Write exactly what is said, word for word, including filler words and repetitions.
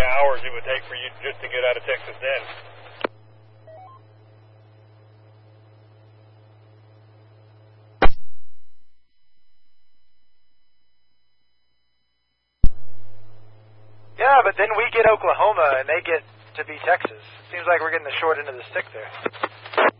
hours it would take for you just to get out of Texas then. Yeah, but then we get Oklahoma and they get to be Texas. Seems like we're getting the short end of the stick there.